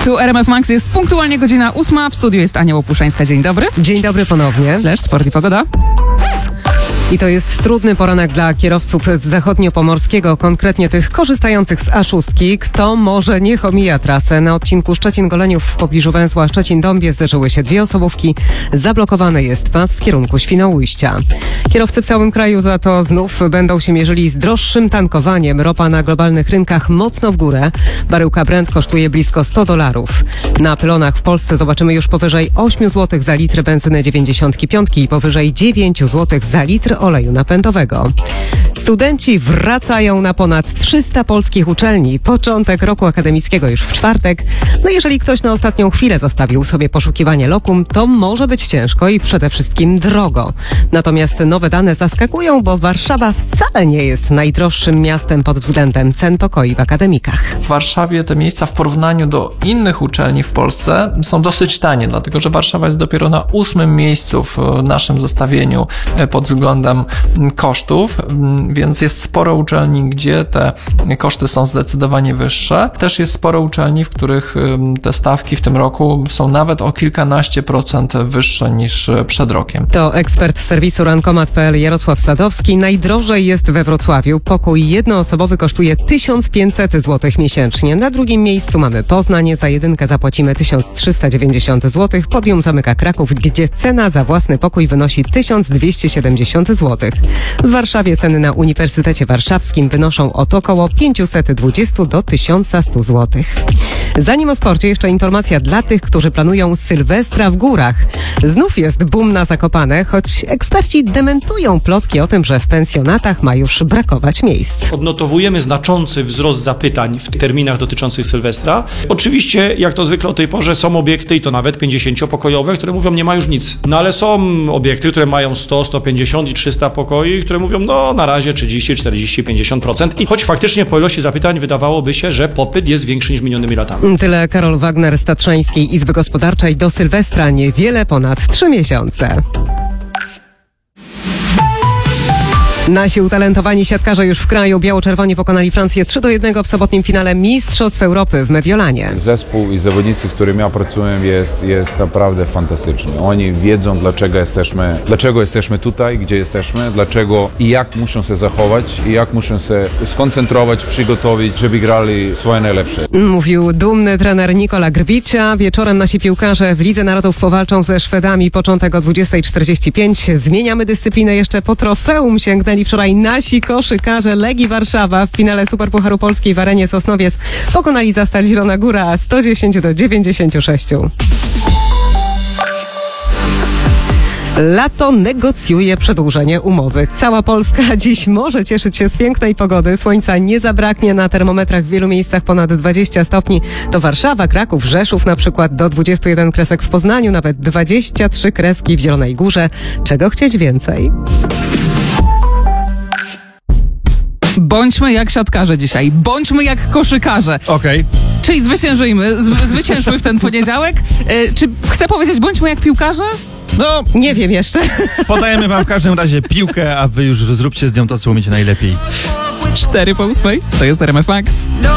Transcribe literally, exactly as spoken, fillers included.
Tu R M F Max, jest punktualnie godzina ósma. W studiu jest Ania Łopuszańska. Dzień dobry. Dzień dobry ponownie. Lesz, sport i pogoda. I to jest trudny poranek dla kierowców z zachodniopomorskiego, konkretnie tych korzystających z A sześć. Kto może, niech omija trasę. Na odcinku Szczecin-Goleniów w pobliżu węzła Szczecin-Dąbie zderzyły się dwie osobówki. Zablokowany jest pas w kierunku Świnoujścia. Kierowcy w całym kraju za to znów będą się mierzyli z droższym tankowaniem. Ropa na globalnych rynkach mocno w górę. Baryłka Brent kosztuje blisko sto dolarów. Na pylonach w Polsce zobaczymy już powyżej osiem złotych za litr benzyny dziewięćdziesiąt pięć i powyżej dziewięć złotych za litr oleju napędowego. Studenci wracają na ponad trzysta polskich uczelni. Początek roku akademickiego już w czwartek. No jeżeli ktoś na ostatnią chwilę zostawił sobie poszukiwanie lokum, to może być ciężko i przede wszystkim drogo. Natomiast nowe dane zaskakują, bo Warszawa wcale nie jest najdroższym miastem pod względem cen pokoi w akademikach. W Warszawie te miejsca w porównaniu do innych uczelni w Polsce są dosyć tanie, dlatego że Warszawa jest dopiero na ósmym miejscu w naszym zestawieniu pod względem kosztów, więc jest sporo uczelni, gdzie te koszty są zdecydowanie wyższe. Też jest sporo uczelni, w których te stawki w tym roku są nawet o kilkanaście procent wyższe niż przed rokiem. To ekspert z serwisu rankomat kropka p l Jarosław Sadowski. Najdrożej jest we Wrocławiu. Pokój jednoosobowy kosztuje tysiąc pięćset złotych miesięcznie. Na drugim miejscu mamy Poznań. Za jedynkę zapłacimy tysiąc trzysta dziewięćdziesiąt złotych. Podium zamyka Kraków, gdzie cena za własny pokój wynosi tysiąc dwieście siedemdziesiąt złotych. W Warszawie ceny na Uniwersytecie Warszawskim wynoszą od około pięćset dwadzieścia do tysiąc sto złotych. Zanim o sporcie, jeszcze informacja dla tych, którzy planują Sylwestra w górach. Znów jest boom na Zakopane, choć eksperci dementują plotki o tym, że w pensjonatach ma już brakować miejsc. Odnotowujemy znaczący wzrost zapytań w terminach dotyczących Sylwestra. Oczywiście, jak to zwykle o tej porze, są obiekty, i to nawet pięćdziesięciopokojowe, które mówią, nie ma już nic. No ale są obiekty, które mają sto, sto pięćdziesiąt i trzysta pokoi, które mówią, no na razie trzydzieści, czterdzieści, pięćdziesiąt procent. I choć faktycznie po ilości zapytań wydawałoby się, że popyt jest większy niż minionymi latami. Tyle Karol Wagner z Tatrzańskiej Izby Gospodarczej. Do Sylwestra niewiele ponad trzy miesiące. Nasi utalentowani siatkarze już w kraju. Biało-czerwoni pokonali Francję trzy do jednego w sobotnim finale Mistrzostw Europy w Mediolanie. Zespół i zawodnicy, z którymi ja pracuję, jest, jest naprawdę fantastyczny. Oni wiedzą, dlaczego jesteśmy, dlaczego jesteśmy tutaj, gdzie jesteśmy, dlaczego i jak muszą się zachować i jak muszą się skoncentrować, przygotować, żeby grali swoje najlepsze. Mówił dumny trener Nikola Grbicia. Wieczorem nasi piłkarze w Lidze Narodów powalczą ze Szwedami. Początek o dwudziesta czterdzieści pięć. Zmieniamy dyscyplinę, jeszcze po trofeum sięgnęli wczoraj nasi koszykarze Legii Warszawa. W finale Superpucharu Polskiej w Arenie Sosnowiec pokonali Zastal Zielona Góra sto dziesięć do dziewięćdziesięciu sześciu. Lato negocjuje przedłużenie umowy. Cała Polska dziś może cieszyć się z pięknej pogody. Słońca nie zabraknie, na termometrach w wielu miejscach ponad dwadzieścia stopni. To Warszawa, Kraków, Rzeszów na przykład, do dwudziestu jeden kresek w Poznaniu, nawet dwadzieścia trzy kreski w Zielonej Górze. Czego chcieć więcej? Bądźmy jak siatkarze dzisiaj. Bądźmy jak koszykarze. Okej. Okay. Czyli zwyciężyjmy. Z- zwyciężmy w ten poniedziałek. E, czy chcę powiedzieć, bądźmy jak piłkarze? No, Nie wiem jeszcze. podajemy wam w każdym razie piłkę, a wy już zróbcie z nią to, co umiecie najlepiej. Cztery po ósmej. To jest R M F Max.